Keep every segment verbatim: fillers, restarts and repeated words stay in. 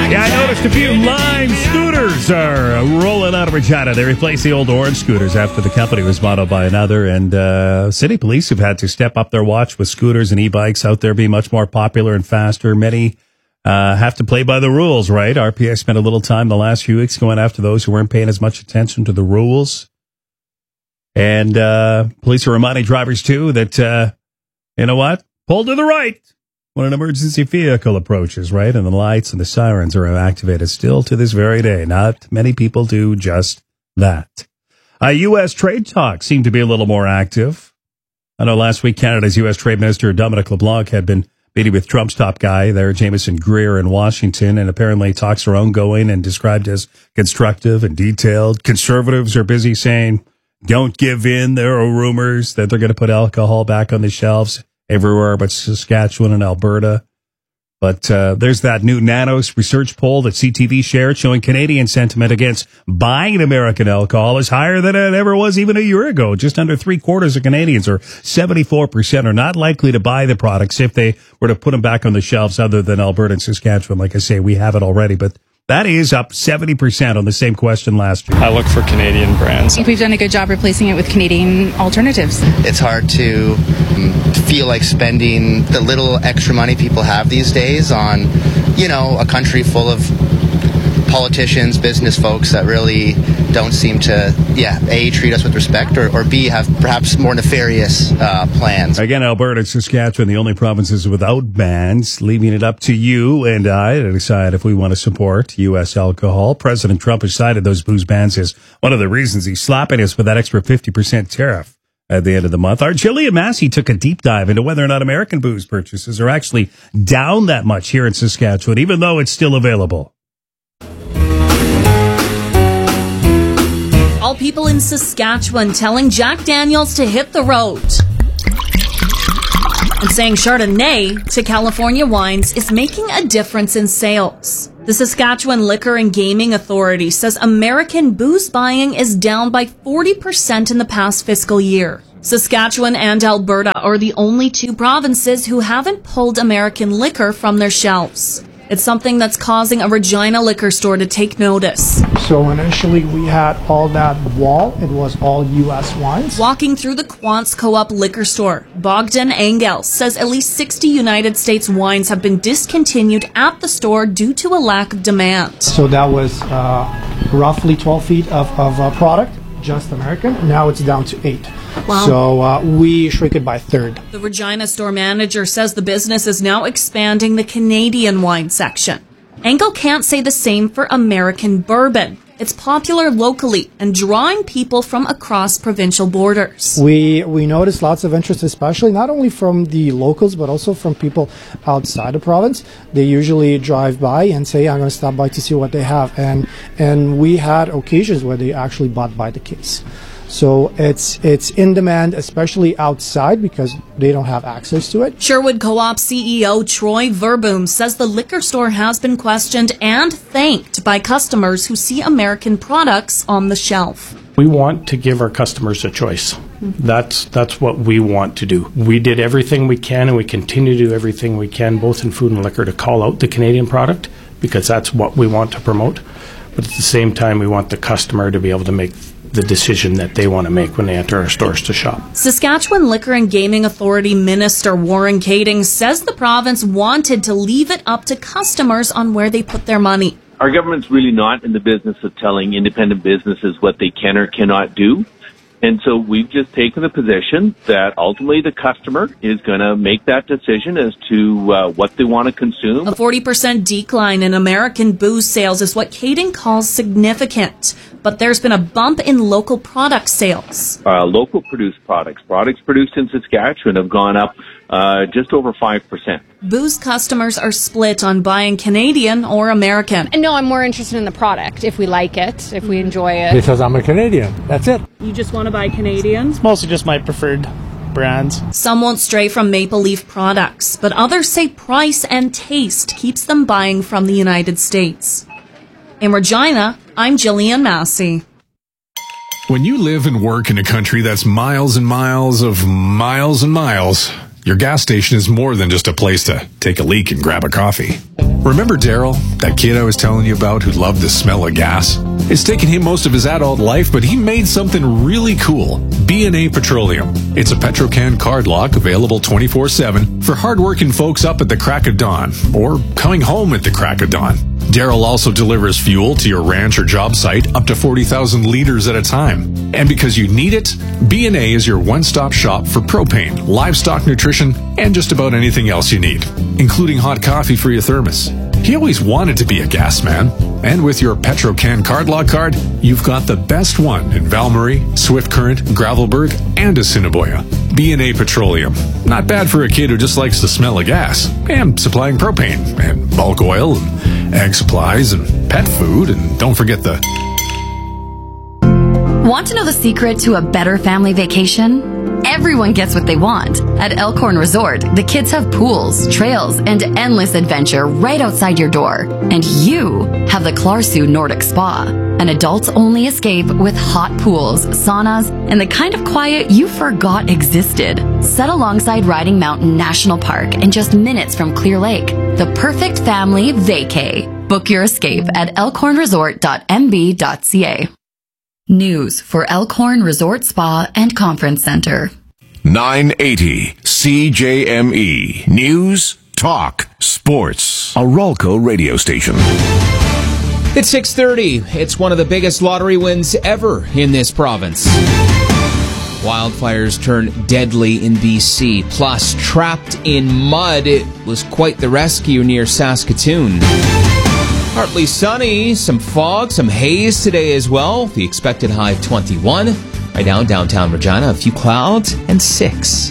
Yeah, I noticed a few Lime scooters are rolling out of Regina. They replaced the old orange scooters after the company was bought out by another. And uh, city police have had to step up their watch with scooters and e-bikes out there being much more popular and faster. Many uh, have to play by the rules, right? R P I spent a little time the last few weeks going after those who weren't paying as much attention to the rules. And uh, police are reminding drivers, too, that, uh, you know what? Pull to the right when an emergency vehicle approaches, right? And the lights and the sirens are activated still to this very day. Not many people do just that. Uh, U S trade talks seem to be a little more active. I know last week Canada's U S Trade Minister Dominic LeBlanc had been meeting with Trump's top guy there, Jameson Greer, in Washington, and apparently talks are ongoing and described as constructive and detailed. Conservatives are busy saying, don't give in. There are rumors that they're going to put alcohol back on the shelves everywhere but Saskatchewan and Alberta. But uh, there's that new Nanos research poll that C T V shared showing Canadian sentiment against buying American alcohol is higher than it ever was even a year ago. Just under three quarters of Canadians, or seventy-four percent, are not likely to buy the products if they were to put them back on the shelves other than Alberta and Saskatchewan. Like I say, we have it already, but that is up seventy percent on the same question last year. I look for Canadian brands. I think we've done a good job replacing it with Canadian alternatives. It's hard to um, feel like spending the little extra money people have these days on, you know, a country full of politicians, business folks that really don't seem to, yeah, A, treat us with respect, or, or B, have perhaps more nefarious uh, plans. Again, Alberta and Saskatchewan, the only provinces without bans, leaving it up to you and I to decide if we want to support U S alcohol. President Trump has cited those booze bans as one of the reasons he's slapping us with that extra fifty percent tariff at the end of the month. Our Jillian Massey took a deep dive into whether or not American booze purchases are actually down that much here in Saskatchewan, even though it's still available. All people in Saskatchewan telling Jack Daniels to hit the road. And saying Chardonnay to California wines is making a difference in sales. The Saskatchewan Liquor and Gaming Authority says American booze buying is down by forty percent in the past fiscal year. Saskatchewan and Alberta are the only two provinces who haven't pulled American liquor from their shelves. It's something that's causing a Regina liquor store to take notice. So initially we had all that wall. It was all U S wines. Walking through the Quants Co-op liquor store, Bogdan Engel says at least sixty United States wines have been discontinued at the store due to a lack of demand. So that was uh, roughly twelve feet of, of uh, product, just American. Now it's down to eight. Wow. So uh, we shrink it by a third. The Regina store manager says the business is now expanding the Canadian wine section. Engel can't say the same for American bourbon. It's popular locally and drawing people from across provincial borders. We we noticed lots of interest, especially not only from the locals, but also from people outside the province. They usually drive by and say, I'm going to stop by to see what they have. And and we had occasions where they actually bought by the case. So it's it's in demand, especially outside, because they don't have access to it. Sherwood Co-op C E O Troy Verboom says the liquor store has been questioned and thanked by customers who see American products on the shelf. We want to give our customers a choice. That's that's what we want to do. We did everything we can, and we continue to do everything we can, both in food and liquor, to call out the Canadian product, because that's what we want to promote. But at the same time, we want the customer to be able to make the decision that they want to make when they enter our stores to shop. Saskatchewan Liquor and Gaming Authority Minister Warren Kading says the province wanted to leave it up to customers on where they put their money. Our government's really not in the business of telling independent businesses what they can or cannot do. And so we've just taken the position that ultimately the customer is going to make that decision as to uh, what they want to consume. A forty percent decline in American booze sales is what Kading calls significant. But there's been a bump in local product sales. Uh, local produced products, products produced in Saskatchewan, have gone up uh, just over five percent. Booze customers are split on buying Canadian or American. No, I'm more interested in the product, if we like it, if we enjoy it. Because I'm a Canadian. That's it. You just want to buy Canadian? It's mostly just my preferred brands. Some won't stray from Maple Leaf products, but others say price and taste keeps them buying from the United States. In Regina, I'm Jillian Massey. When you live and work in a country that's miles and miles of miles and miles, your gas station is more than just a place to take a leak and grab a coffee. Remember Daryl, that kid I was telling you about who loved the smell of gas? It's taken him most of his adult life, but he made something really cool. B and A Petroleum. It's a Petrocan card lock available twenty-four seven for hardworking folks up at the crack of dawn or coming home at the crack of dawn. Daryl also delivers fuel to your ranch or job site up to forty thousand liters at a time. And because you need it, B and A is your one-stop shop for propane, livestock nutrition, and just about anything else you need, including hot coffee for your thermos. He always wanted to be a gas man, and with your Petrocan card lock card, you've got the best one in Valmarie, Swift Current, Gravelburg, and Assiniboia. B and A Petroleum. Not bad for a kid who just likes the smell of gas, and supplying propane, and bulk oil, and ag supplies, and pet food, and don't forget the... Want to know the secret to a better family vacation? Everyone gets what they want. At Elkhorn Resort, the kids have pools, trails, and endless adventure right outside your door. And you have the Klarsu Nordic Spa, an adults-only escape with hot pools, saunas, and the kind of quiet you forgot existed. Set alongside Riding Mountain National Park and just minutes from Clear Lake. The perfect family vacay. Book your escape at elkhorn resort dot m b dot c a. News for Elkhorn Resort Spa and Conference Center. nine eighty C J M E. News, talk, sports. A Rolco radio station. It's six thirty. It's one of the biggest lottery wins ever in this province. Wildfires turn deadly in B C. Plus, trapped in mud. It was quite the rescue near Saskatoon. Partly sunny, some fog, some haze today as well. The expected high of twenty-one. Right now, downtown Regina, a few clouds and six.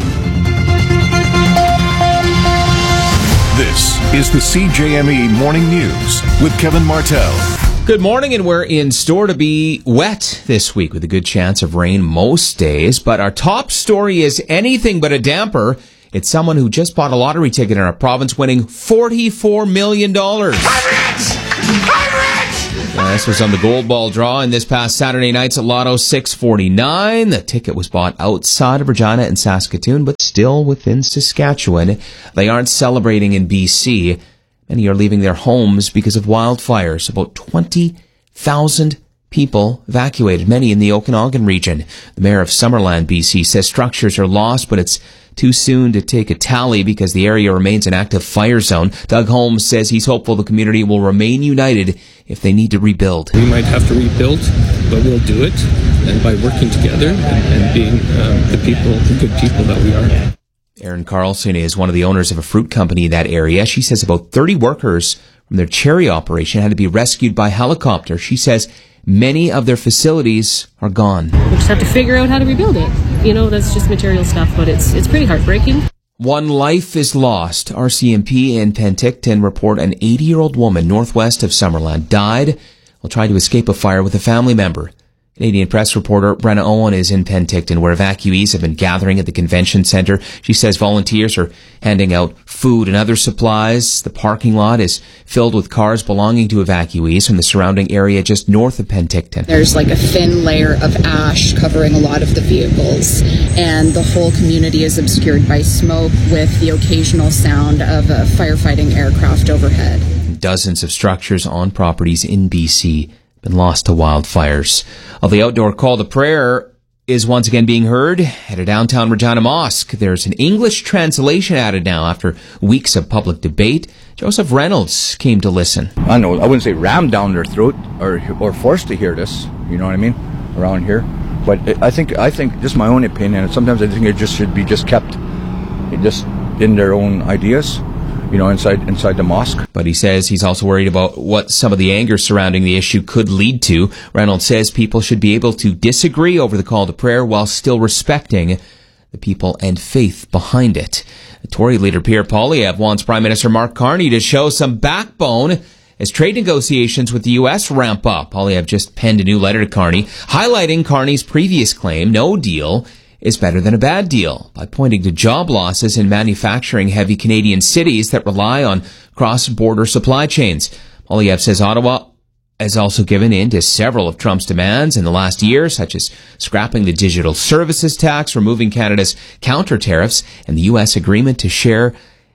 This is the C J M E Morning News with Kevin Martell. Good morning, and we're in store to be wet this week with a good chance of rain most days. But our top story is anything but a damper. It's someone who just bought a lottery ticket in our province winning forty-four million dollars. I'm rich! I'm rich! Uh, this was on the Gold Ball draw in this past Saturday night's at Lotto six forty-nine. The ticket was bought outside of Regina and Saskatoon, but still within Saskatchewan. They aren't celebrating in B C. Many are leaving their homes because of wildfires. About twenty thousand people evacuated, many in the Okanagan region. The mayor of Summerland, B C, says structures are lost, but it's too soon to take a tally because the area remains an active fire zone. Doug Holmes says he's hopeful the community will remain united if they need to rebuild. We might have to rebuild, but we'll do it, and by working together and, and being um, the people, the good people that we are. Erin Carlson is one of the owners of a fruit company in that area. She says about thirty workers from their cherry operation had to be rescued by helicopter. She says many of their facilities are gone. We just have to figure out how to rebuild it. You know, that's just material stuff, but it's it's pretty heartbreaking. One life is lost. R C M P in Penticton report an eighty-year-old woman northwest of Summerland died while trying to escape a fire with a family member. Canadian Press reporter Brenna Owen is in Penticton, where evacuees have been gathering at the convention centre. She says volunteers are handing out food and other supplies. The parking lot is filled with cars belonging to evacuees from the surrounding area just north of Penticton. There's like a thin layer of ash covering a lot of the vehicles, and the whole community is obscured by smoke with the occasional sound of a firefighting aircraft overhead. Dozens of structures on properties in B C been lost to wildfires. Well, the outdoor call to prayer is once again being heard at a downtown Regina mosque. There's an English translation added now after weeks of public debate. Joseph Reynolds came to listen. I know, I wouldn't say rammed down their throat or or forced to hear this, you know what I mean, around here. But I think, I think, just my own opinion, and sometimes I think it just should be just kept just in their own ideas, you know, inside inside the mosque. But he says he's also worried about what some of the anger surrounding the issue could lead to. Reynolds says people should be able to disagree over the call to prayer while still respecting the people and faith behind it. Tory leader Pierre Poilievre wants Prime Minister Mark Carney to show some backbone as trade negotiations with the U S ramp up. Poilievre just penned a new letter to Carney, highlighting Carney's previous claim, no deal is better than a bad deal, by pointing to job losses in manufacturing-heavy Canadian cities that rely on cross-border supply chains. Poilievre says Ottawa has also given in to several of Trump's demands in the last year, such as scrapping the digital services tax, removing Canada's counter-tariffs, and the U S agreement to share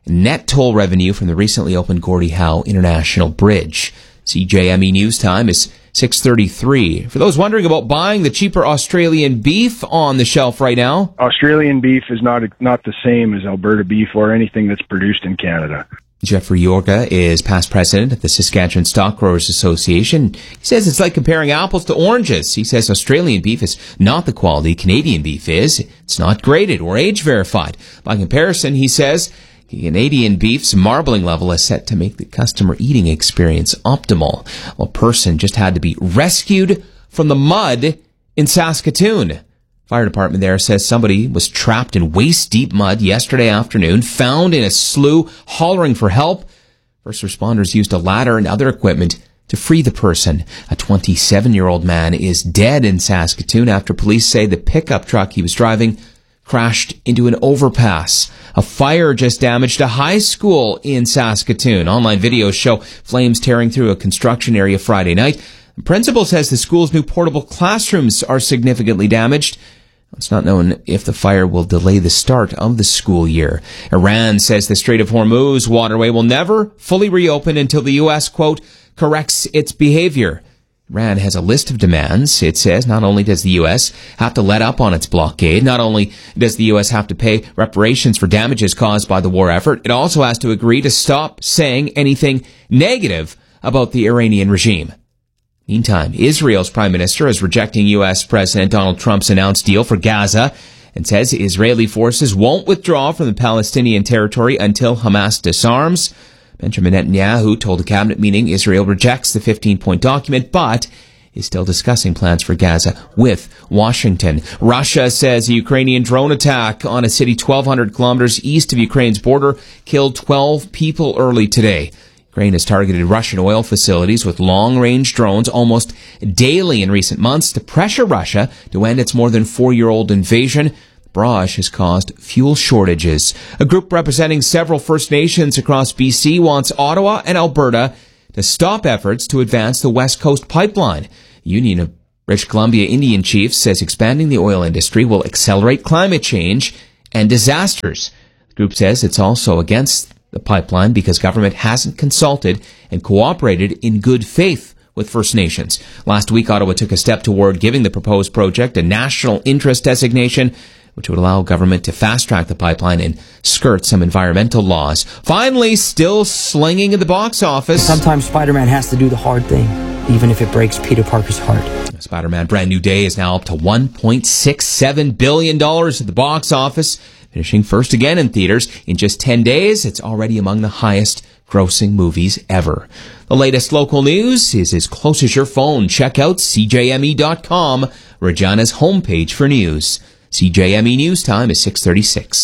net toll revenue from the recently opened Gordie Howe International Bridge. C J M E News Time is six thirty-three. For those wondering about buying the cheaper Australian beef on the shelf right now, Australian beef is not not the same as Alberta beef or anything that's produced in Canada. Jeffrey Yorga is past president of the Saskatchewan Stock Growers Association. He says it's like comparing apples to oranges. He says Australian beef is not the quality Canadian beef is. It's not graded or age verified. By comparison, he says Canadian beef's marbling level is set to make the customer eating experience optimal. A person just had to be rescued from the mud in Saskatoon. Fire department there says somebody was trapped in waist-deep mud yesterday afternoon, found in a slough, hollering for help. First responders used a ladder and other equipment to free the person. A twenty-seven-year-old man is dead in Saskatoon after police say the pickup truck he was driving crashed into an overpass. A fire just damaged a high school in Saskatoon. Online videos show flames tearing through a construction area Friday night. The principal says the school's new portable classrooms are significantly damaged. It's not known if the fire will delay the start of the school year. Iran says the Strait of Hormuz waterway will never fully reopen until the U S, quote, corrects its behavior. Iran has a list of demands. It says not only does the U S have to let up on its blockade, not only does the U S have to pay reparations for damages caused by the war effort, it also has to agree to stop saying anything negative about the Iranian regime. Meantime, Israel's prime minister is rejecting U S President Donald Trump's announced deal for Gaza and says Israeli forces won't withdraw from the Palestinian territory until Hamas disarms. Benjamin Netanyahu told a cabinet meeting Israel rejects the fifteen-point document, but is still discussing plans for Gaza with Washington. Russia says a Ukrainian drone attack on a city twelve hundred kilometers east of Ukraine's border killed twelve people early today. Ukraine has targeted Russian oil facilities with long-range drones almost daily in recent months to pressure Russia to end its more than four-year-old invasion. The barrage has caused fuel shortages. A group representing several First Nations across B C wants Ottawa and Alberta to stop efforts to advance the West Coast Pipeline. The Union of British Columbia Indian Chiefs says expanding the oil industry will accelerate climate change and disasters. The group says it's also against the pipeline because government hasn't consulted and cooperated in good faith with First Nations. Last week, Ottawa took a step toward giving the proposed project a national interest designation, which would allow government to fast-track the pipeline and skirt some environmental laws. Finally, still slinging in the box office. Sometimes Spider-Man has to do the hard thing, even if it breaks Peter Parker's heart. Spider-Man Brand New Day is now up to one point six seven billion dollars at the box office. Finishing first again in theaters. In just ten days, it's already among the highest grossing movies ever. The latest local news is as close as your phone. Check out C J M E dot com, Regina's homepage for news. C J M E News Time is six thirty-six.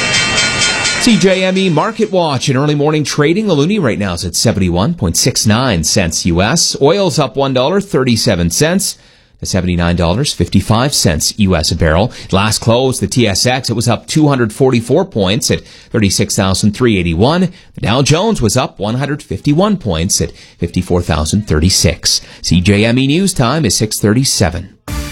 C J M E Market Watch in early morning trading. The loonie right now is at seventy-one point six nine cents U S. Oil's up one dollar and thirty-seven cents. To seventy-nine dollars and fifty-five cents U S a barrel. Last close, the T S X, it was up two hundred forty-four points at thirty-six thousand three hundred eighty-one. The Dow Jones was up one hundred fifty-one points at fifty-four thousand thirty-six. C J M E News Time is six thirty-seven.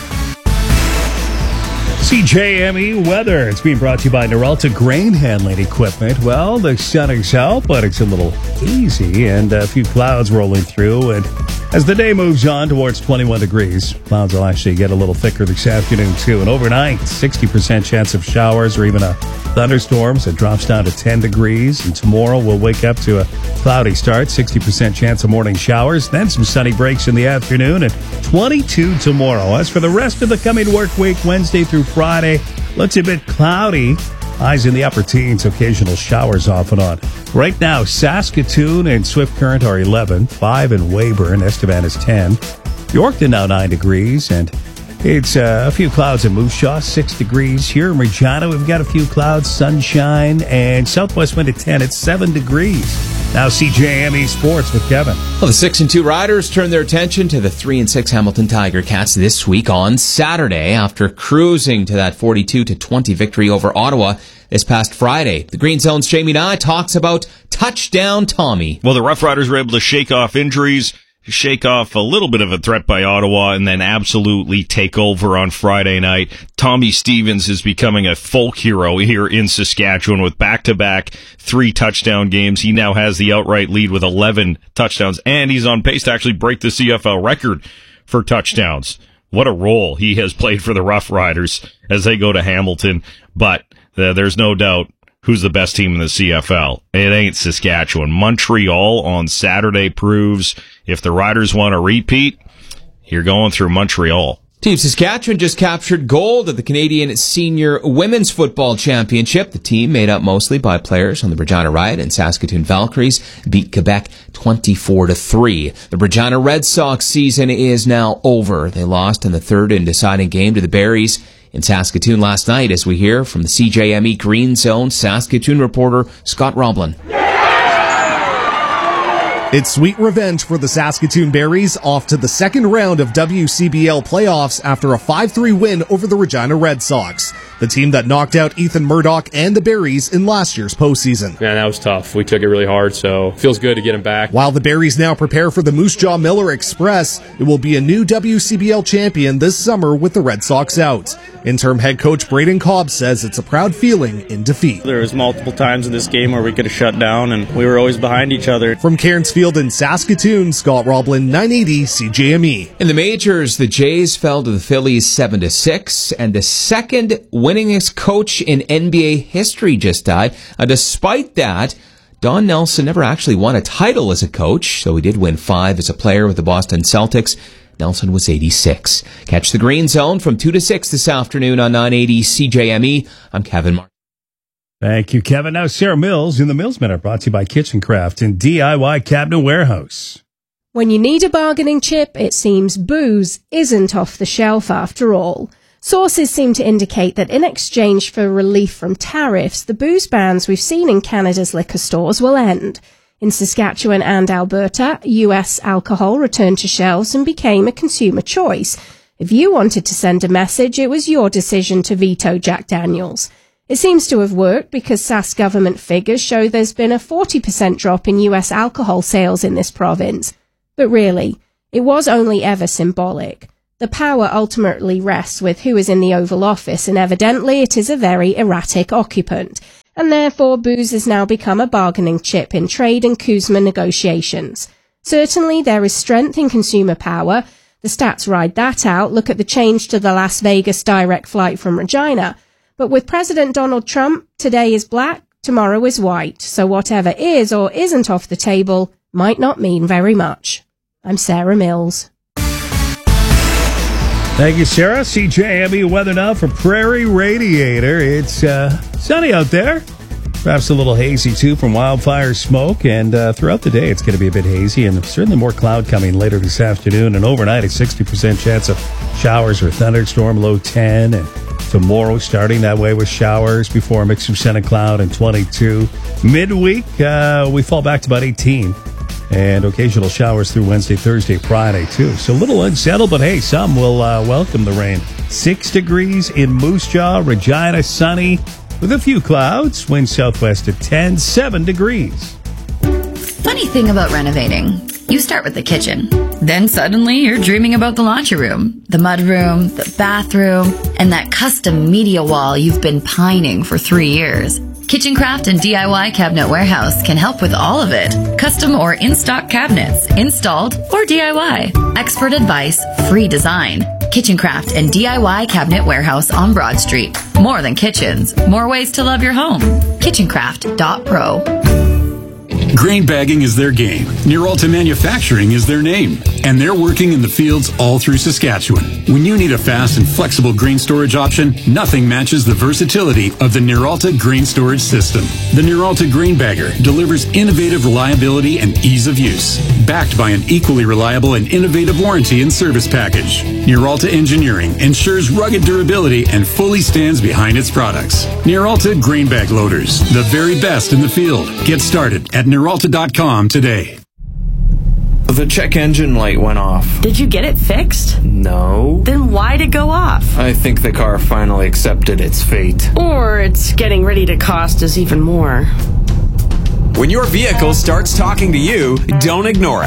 C J M E weather. It's being brought to you by Noralta Grain Handling Equipment. Well, the sun is out, but it's a little hazy and a few clouds rolling through. And as the day moves on towards twenty-one degrees, clouds will actually get a little thicker this afternoon, too. And overnight, sixty percent chance of showers or even a thunderstorms. It drops down to ten degrees. And tomorrow, we'll wake up to a cloudy start, sixty percent chance of morning showers, then some sunny breaks in the afternoon, and twenty-two tomorrow. As for the rest of the coming work week, Wednesday through Friday, looks a bit cloudy. Highs in the upper teens, occasional showers off and on. Right now, Saskatoon and Swift Current are eleven, five in Weyburn, Estevan is ten. Yorkton now nine degrees, and it's uh, a few clouds in Moose Jaw, six degrees. Here in Regina, we've got a few clouds, sunshine, and southwest wind at ten, it's seven degrees. Now C J M E Sports with Kevin. Well, the six and two Riders turn their attention to the three and six Hamilton Tiger Cats this week on Saturday after cruising to that forty-two to twenty victory over Ottawa this past Friday. The Green Zone's Jamie Nye talks about Touchdown Tommy. Well, the Rough Riders were able to shake off injuries shake off a little bit of a threat by Ottawa and then absolutely take over on Friday night. Tommy Stevens is becoming a folk hero here in Saskatchewan with back-to-back three touchdown games. He now has the outright lead with eleven touchdowns, and he's on pace to actually break the C F L record for touchdowns. What a role he has played for the Rough Riders as they go to Hamilton. But uh, there's no doubt who's the best team in the C F L. It ain't Saskatchewan. Montreal on Saturday proves if the Riders want to repeat, you're going through Montreal. Team Saskatchewan just captured gold at the Canadian Senior Women's Football Championship. The team, made up mostly by players on the Regina Riot and Saskatoon Valkyries, beat Quebec twenty-four to three. The Regina Red Sox season is now over. They lost in the third and deciding game to the Berries in Saskatoon last night, as we hear from the C J M E Green Zone Saskatoon reporter Scott Roblin. It's sweet revenge for the Saskatoon Berries, off to the second round of W C B L playoffs after a five three win over the Regina Red Sox, the team that knocked out Ethan Murdoch and the Berries in last year's postseason. Man, that was tough. We took it really hard, so it feels good to get him back. While the Berries now prepare for the Moose Jaw Miller Express, it will be a new W C B L champion this summer with the Red Sox out. Interim head coach Braden Cobb says it's a proud feeling in defeat. There was multiple times in this game where we could have shut down, and we were always behind each other. From Cairns Field in Saskatoon, Scott Roblin, nine eighty C J M E. In the majors, the Jays fell to the Phillies seven to six, and the second winningest coach in N B A history just died. Uh, despite that, Don Nelson never actually won a title as a coach, though he did win five as a player with the Boston Celtics. Nelson was eighty-six. Catch the Green Zone from two to six this afternoon on nine eighty C J M E. I'm Kevin Martin. Thank you, Kevin. Now, Sarah Mills in the Mills Minute, brought to you by Kitchen Craft and D I Y Cabinet Warehouse. When you need a bargaining chip, it seems booze isn't off the shelf after all. Sources seem to indicate that in exchange for relief from tariffs, the booze bans we've seen in Canada's liquor stores will end. In Saskatchewan and Alberta, U S alcohol returned to shelves and became a consumer choice. If you wanted to send a message, it was your decision to veto Jack Daniels. It seems to have worked because Sask government figures show there's been a forty percent drop in U S alcohol sales in this province. But really, it was only ever symbolic. The power ultimately rests with who is in the Oval Office, and evidently it is a very erratic occupant. And therefore booze has now become a bargaining chip in trade and CUSMA negotiations. Certainly there is strength in consumer power. The stats ride that out. Look at the change to the Las Vegas direct flight from Regina. But with President Donald Trump, today is black, tomorrow is white. So whatever is or isn't off the table might not mean very much. I'm Sarah Mills. Thank you, Sarah. C J M E weather now for Prairie Radiator. It's uh, sunny out there. Perhaps a little hazy, too, from wildfire smoke. And uh, throughout the day, it's going to be a bit hazy. And certainly more cloud coming later this afternoon. And overnight, a sixty percent chance of showers or thunderstorm, low ten. And tomorrow, starting that way with showers before a mixed percent of cloud and twenty-two. Midweek, uh, we fall back to about eighteen. And occasional showers through Wednesday, Thursday, Friday, too. So a little unsettled, but hey, some will uh, welcome the rain. Six degrees in Moose Jaw, Regina, sunny, with a few clouds. Wind southwest at ten, seven degrees. Funny thing about renovating. You start with the kitchen. Then suddenly you're dreaming about the laundry room, the mudroom, the bathroom, and that custom media wall you've been pining for three years. Kitchen Craft and D I Y Cabinet Warehouse can help with all of it. Custom or in-stock cabinets, installed or D I Y. Expert advice, free design. Kitchen Craft and D I Y Cabinet Warehouse on Broad Street. More than kitchens, more ways to love your home. kitchen craft dot pro. Grain bagging is their game. Neuralta Manufacturing is their name. And they're working in the fields all through Saskatchewan. When you need a fast and flexible grain storage option, nothing matches the versatility of the Neuralta Grain Storage System. The Neuralta Grain Bagger delivers innovative reliability and ease of use, backed by an equally reliable and innovative warranty and service package. Neuralta Engineering ensures rugged durability and fully stands behind its products. Neuralta Grain Bag Loaders, the very best in the field. Get started at Neuralta dot com today. The check engine light went off. Did you get it fixed? No. Then why'd it go off? I think the car finally accepted its fate. Or it's getting ready to cost us even more. When your vehicle starts talking to you, don't ignore it.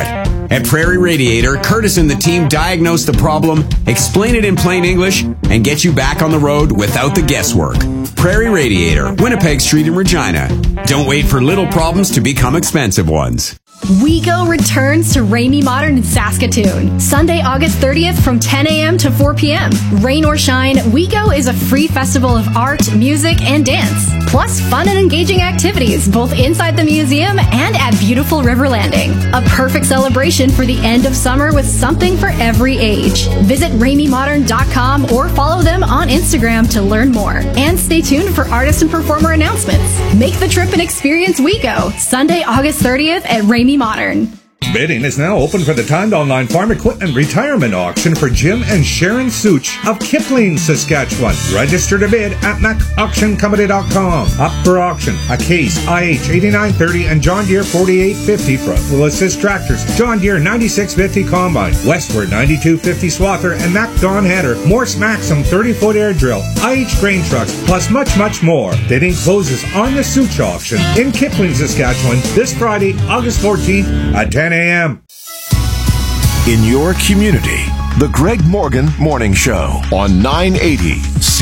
At Prairie Radiator, Curtis and the team diagnose the problem, explain it in plain English, and get you back on the road without the guesswork. Prairie Radiator, Winnipeg Street in Regina. Don't wait for little problems to become expensive ones. WeGo returns to Ramey Modern in Saskatoon, Sunday, August thirtieth from ten a.m. to four p.m. Rain or shine, WeGo is a free festival of art, music, and dance, plus fun and engaging activities both inside the museum and at beautiful River Landing. A perfect celebration for the end of summer with something for every age. Visit ramey modern dot com or follow them on Instagram to learn more. And stay tuned for artist and performer announcements. Make the trip and experience WeGo, Sunday, August thirtieth at Ramey Modern. Bidding is now open for the timed online farm equipment retirement auction for Jim and Sharon Such of Kipling, Saskatchewan. Register to bid at mac auction company dot com. Up for auction, a Case I H eighty-nine thirty and John Deere forty-eight fifty from Will Assist Tractors, John Deere ninety-six fifty Combine, Westward ninety-two fifty Swather, and Mac Don Header, Morse Maxim thirty-foot air drill, I H grain trucks, plus much, much more. Bidding closes on the Such auction in Kipling, Saskatchewan this Friday, August fourteenth at ten a.m. In your community, the Greg Morgan Morning Show on nine eighty